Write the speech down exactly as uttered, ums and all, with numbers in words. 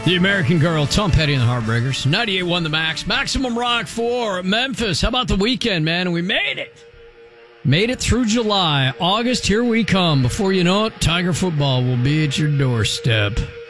The American Girl, Tom Petty and the Heartbreakers. ninety-eight point one The Max. Maximum Rock for Memphis. How about the weekend, man? We made it. Made it through July. August, here we come. Before you know it, Tiger football will be at your doorstep.